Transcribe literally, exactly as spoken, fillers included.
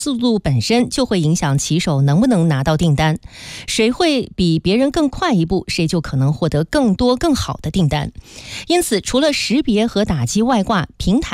速度本身就会影响骑手能不能拿到订单，谁会比别人更快一步，谁就可能获得更多更好的订单。因此，除了识别和打击外挂，平台